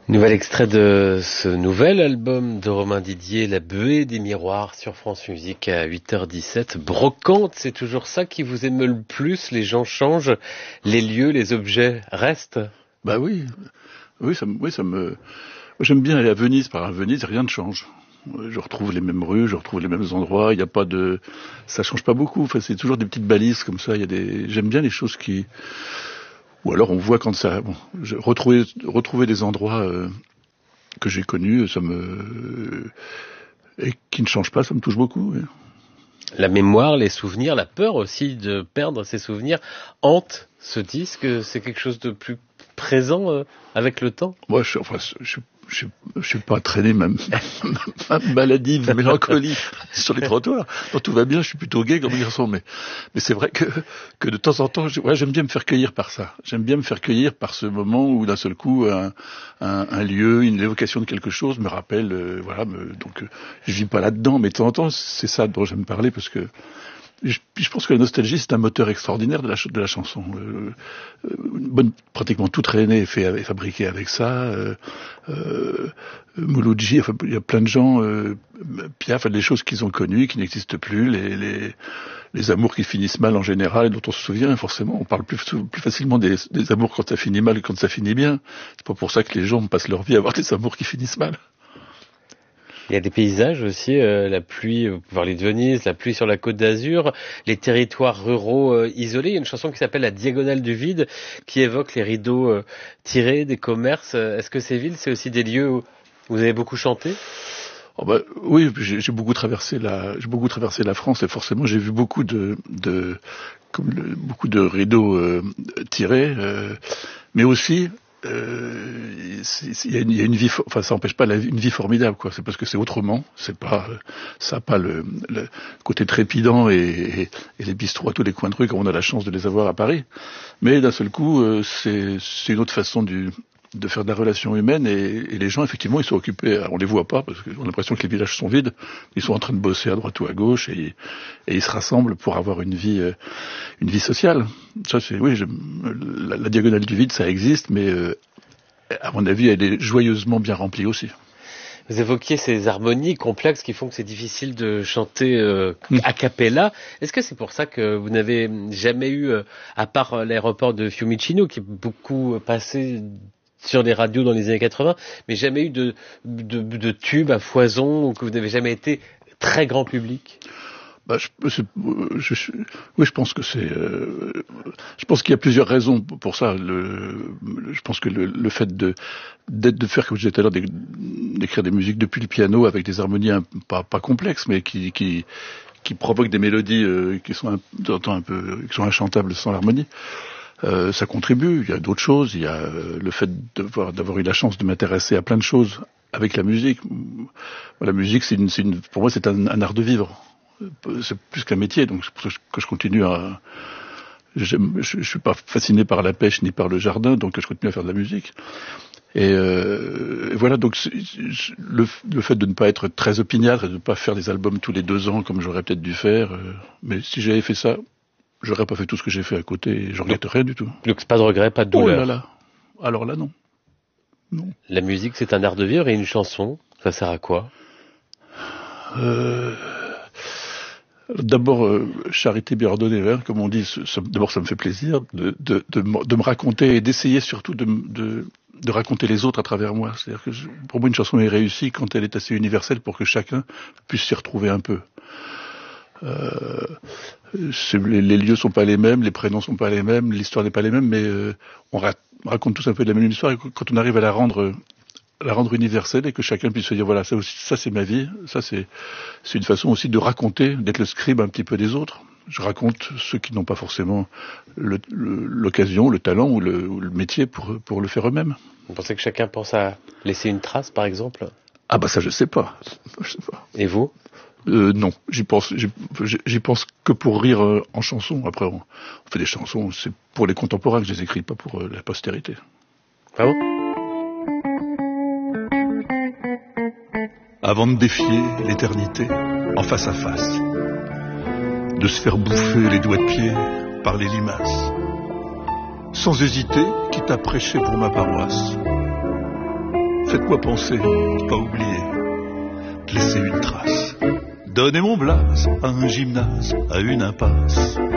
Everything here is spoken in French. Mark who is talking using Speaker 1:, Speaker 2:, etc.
Speaker 1: Nouvel extrait de ce nouvel album de Romain Didier, La Buée des Miroirs sur France Musique à 8h17. Brocante, c'est toujours ça qui vous émeut le plus? Les gens changent, les lieux, les objets restent?
Speaker 2: Bah oui, moi, j'aime bien aller à Venise. À Venise, rien ne change. Je retrouve les mêmes rues, je retrouve les mêmes endroits. Il n'y a pas de, ça change pas beaucoup. Enfin, c'est toujours des petites balises comme ça. J'aime bien les choses qui, ou alors on voit quand ça. Bon, retrouver des endroits que j'ai connus, et qui ne changent pas, ça me touche beaucoup. Oui.
Speaker 1: La mémoire, les souvenirs, la peur aussi de perdre ses souvenirs hante ce disque. C'est quelque chose de plus présent avec le temps.
Speaker 2: Moi, je suis pas traîné ma maladive mélancolie sur les trottoirs. Donc tout va bien, je suis plutôt gai comme garçon, mais c'est vrai que de temps en temps, j'aime bien me faire cueillir par ça. J'aime bien me faire cueillir par ce moment où d'un seul coup un lieu, une évocation de quelque chose me rappelle, donc je vis pas là-dedans, mais de temps en temps c'est ça dont j'aime parler parce que je pense que la nostalgie, c'est un moteur extraordinaire de la chanson. Pratiquement toute René est fabriquée avec ça. Mouloudji, enfin, il y a plein de gens, Piaf, des choses qu'ils ont connues, qui n'existent plus, les amours qui finissent mal en général, et dont on se souvient, forcément. On parle plus facilement des amours quand ça finit mal que quand ça finit bien. C'est pas pour ça que les gens passent leur vie à avoir des amours qui finissent mal.
Speaker 1: Il y a des paysages aussi, la pluie, vous parlez de Venise, la pluie sur la Côte d'Azur, les territoires ruraux isolés. Il y a une chanson qui s'appelle La Diagonale du Vide, qui évoque les rideaux tirés des commerces. Est-ce que ces villes, c'est aussi des lieux où vous avez beaucoup chanté?
Speaker 2: Oh bah, oui, j'ai beaucoup traversé la France et forcément j'ai vu beaucoup beaucoup de rideaux tirés, mais aussi il y a une vie, enfin ça n'empêche pas une vie formidable quoi. C'est parce que c'est autrement, ça n'a pas le côté trépidant et les bistrots à tous les coins de rue comme on a la chance de les avoir à Paris. Mais d'un seul coup, c'est une autre façon de faire de la relation humaine et les gens effectivement ils sont occupés, on les voit pas parce qu'on a l'impression que les villages sont vides, ils sont en train de bosser à droite ou à gauche et ils se rassemblent pour avoir une vie sociale. Ça c'est la diagonale du vide ça existe mais à mon avis elle est joyeusement bien remplie aussi.
Speaker 1: Vous évoquiez ces harmonies complexes qui font que c'est difficile de chanter a cappella. Est-ce que c'est pour ça que vous n'avez jamais eu, à part l'aéroport de Fiumicino qui est beaucoup passé sur les radios dans les années 80, mais jamais eu de tube à foison ou que vous n'avez jamais été très grand public?
Speaker 2: Bah, oui, je pense que je pense qu'il y a plusieurs raisons pour ça. Je pense que le fait de faire, comme je disais tout à l'heure, d'écrire des musiques depuis le piano avec des harmonies pas complexes, mais qui provoquent des mélodies qui sont qui sont inchantables sans l'harmonie. Ça contribue. Il y a d'autres choses. Il y a le fait d'avoir eu la chance de m'intéresser à plein de choses avec la musique. La musique, pour moi, c'est un art de vivre. C'est plus qu'un métier, donc c'est pour ça que je continue à. Je suis pas fasciné par la pêche ni par le jardin, donc je continue à faire de la musique. Et voilà, donc le fait de ne pas être très opiniâtre et de ne pas faire des albums tous les 2 ans comme j'aurais peut-être dû faire, mais si j'avais fait ça, j'aurais pas fait tout ce que j'ai fait à côté et je regrette rien du tout.
Speaker 1: Donc pas de regret, pas de douleur.
Speaker 2: Oh là là. Alors là, non.
Speaker 1: La musique, c'est un art de vivre et une chanson, ça sert à quoi?
Speaker 2: D'abord, charité bien ordonnée, comme on dit, d'abord ça me fait plaisir de me raconter et d'essayer surtout de raconter les autres à travers moi. C'est-à-dire que pour moi une chanson est réussie quand elle est assez universelle pour que chacun puisse s'y retrouver un peu. Les lieux sont pas les mêmes, les prénoms sont pas les mêmes, l'histoire n'est pas les mêmes, mais on raconte tous un peu de la même histoire et quand on arrive à la rendre universelle et que chacun puisse se dire voilà ça c'est ma vie, ça c'est une façon aussi de raconter, d'être le scribe un petit peu des autres. Je raconte ceux qui n'ont pas forcément l'occasion, le talent ou le métier pour le faire eux-mêmes.
Speaker 1: Vous pensez que chacun pense à laisser une trace par exemple?
Speaker 2: Ah bah ça je sais pas.
Speaker 1: Et vous?
Speaker 2: Non, j'y pense que pour rire en chanson. Après on fait des chansons, c'est pour les contemporains que je les écris, pas pour la postérité.
Speaker 1: Ah bon?
Speaker 2: Avant de défier l'éternité en face à face, de se faire bouffer les doigts de pied par les limaces, sans hésiter, quitte à prêcher pour ma paroisse, faites-moi penser, pas oublier, de laisser une trace. Donner mon blaze à un gymnase, à une impasse.